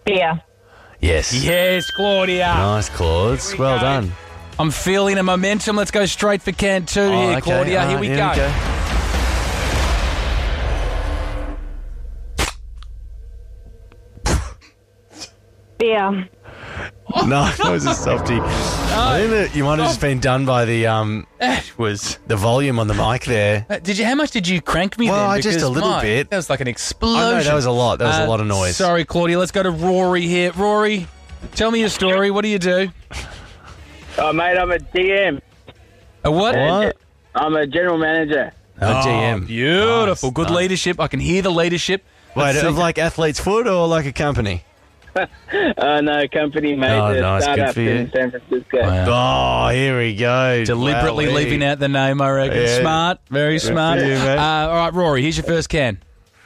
Beer. Yes. Yes, Claudia. Nice, Claude. Well done. I'm feeling a momentum. Let's go straight for can 2 here, okay. Claudia. Here we go. Beer. No, that was a softie. I think that you might have just been done by the That was. the volume on the mic there. How much did you crank me Well, then? just Because, a little mine, bit. That was like an explosion. I know, that was a lot. That was a lot of noise. Sorry, Claudia. Let's go to Rory here. Rory, tell me your story. What do you do? Oh, mate, I'm a GM. A what? What? I'm a general manager. GM. Beautiful. Nice, Good nice. leadership. I can hear the leadership. Wait, Let's see. of like Athlete's Foot or like a company? No, company, mate. Oh, a nice. Good startup for you. in San Francisco. Wow. Oh, here we go. Deliberately Wowee. leaving out the name, I reckon. Yeah. Smart. Very smart. for you, mate. All right, Rory, here's your first can.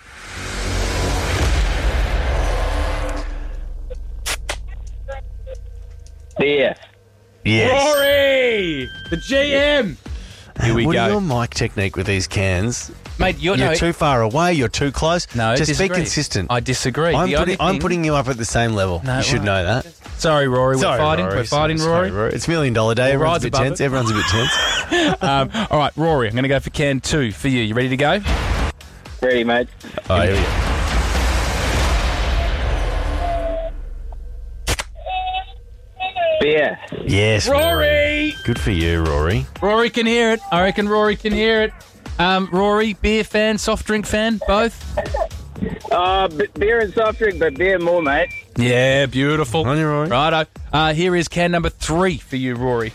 Beer. Yes. Rory! The GM! Here we What go. are your mic technique with these cans? Mate, you're Too far away. You're too close. No, just disagree. be consistent. I disagree. I'm, The only I'm thing- putting you up at the same level. No, you should well, know that. Sorry, Rory. Sorry, We're fighting. Rory. We're fighting, Sorry, Rory. It's $1 Million Day. Everyone's a bit above tense. it. Everyone's a bit tense. All right, Rory, I'm going to go for can 2 for you. You ready to go? Ready, mate. Oh, here we go. Beer. Yes, Rory! Good for you, Rory. Rory can hear it. I reckon Rory can hear it. Rory, beer fan, soft drink fan, both? Beer and soft drink, but beer more, mate. Yeah, beautiful. On you, Rory. Righto. Here is can number 3 for you, Rory.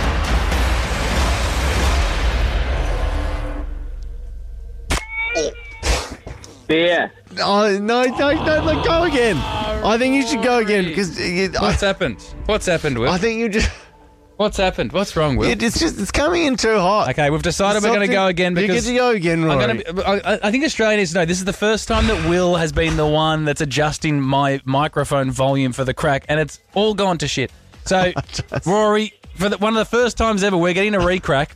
Beer. Oh, no, let go again. I think you should go again because What's happened? What's happened, Will? I think you just. What's happened? What's wrong, Will? It's coming in too hot. Okay, we've decided we're going to go again You get because to go again, Rory. I think Australia needs to know this is the first time that Will has been the one that's adjusting my microphone volume for the crack, and it's all gone to shit. So, Rory, for one of the first times ever, we're getting a re-crack.